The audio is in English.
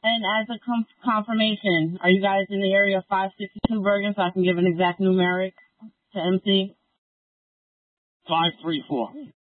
And as a confirmation, are you guys in the area of 562 Bergen so I can give an exact numeric to MC? 534.